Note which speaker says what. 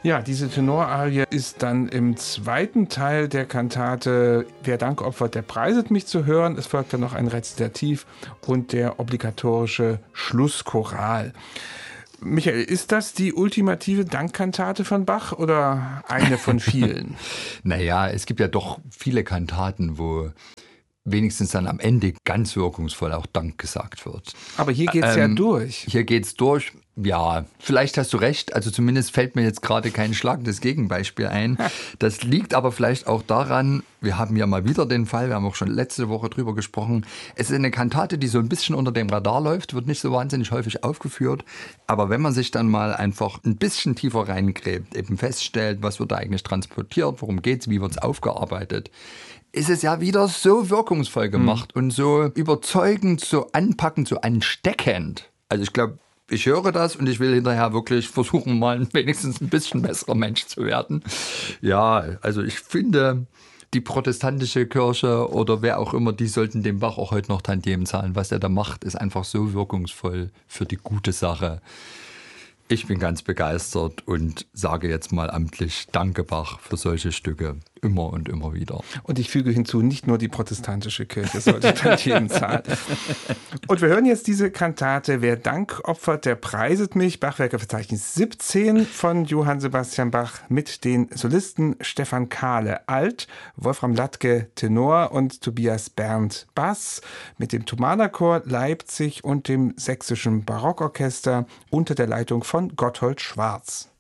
Speaker 1: Ja, diese Tenorarie ist dann im zweiten Teil der Kantate Wer Dank opfert, der preiset mich zu hören. Es folgt dann noch ein Rezitativ und der obligatorische Schlusschoral. Michael, ist das die ultimative Dankkantate von Bach oder eine von vielen?
Speaker 2: Naja, es gibt ja doch viele Kantaten, wo wenigstens dann am Ende ganz wirkungsvoll auch Dank gesagt wird.
Speaker 1: Aber hier geht's ja durch.
Speaker 2: Hier geht's durch. Ja, vielleicht hast du recht. Also zumindest fällt mir jetzt gerade kein schlagendes Gegenbeispiel ein. Das liegt aber vielleicht auch daran, wir haben ja mal wieder den Fall, wir haben auch schon letzte Woche drüber gesprochen. Es ist eine Kantate, die so ein bisschen unter dem Radar läuft, wird nicht so wahnsinnig häufig aufgeführt. Aber wenn man sich dann mal einfach ein bisschen tiefer reingräbt, eben feststellt, was wird da eigentlich transportiert, worum geht's, wie wird's aufgearbeitet, ist es ja wieder so wirkungsvoll gemacht und so überzeugend, so anpackend, so ansteckend. Also ich glaube, ich höre das und ich will hinterher wirklich versuchen, mal wenigstens ein bisschen besserer Mensch zu werden. Ja, also ich finde, die protestantische Kirche oder wer auch immer, die sollten dem Bach auch heute noch Tantiemen zahlen. Was er da macht, ist einfach so wirkungsvoll für die gute Sache. Ich bin ganz begeistert und sage jetzt mal amtlich Danke, Bach, für solche Stücke. Immer und immer wieder.
Speaker 1: Und ich füge hinzu, nicht nur die protestantische Kirche sollte Tantiemen zahlen. Und wir hören jetzt diese Kantate Wer Dank opfert, der preiset mich. Bachwerkeverzeichnis 17 von Johann Sebastian Bach mit den Solisten Stefan Kahle Alt, Wolfram Latke Tenor und Tobias Berndt Bass mit dem Thomaner Chor Leipzig und dem Sächsischen Barockorchester unter der Leitung von Gotthold Schwarz.